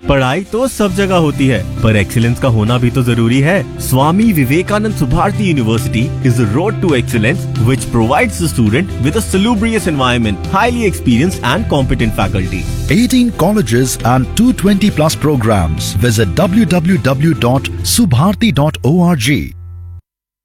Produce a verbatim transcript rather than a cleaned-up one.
पढ़ाई तो सब जगह होती है, पर एक्सीलेंस का होना भी तो जरूरी है। Swami Vivekananda Subharti university is the road to excellence which provides the student with a salubrious environment, highly experienced and competent faculty. eighteen colleges and two hundred twenty plus programs. Visit w w w dot subharti dot org.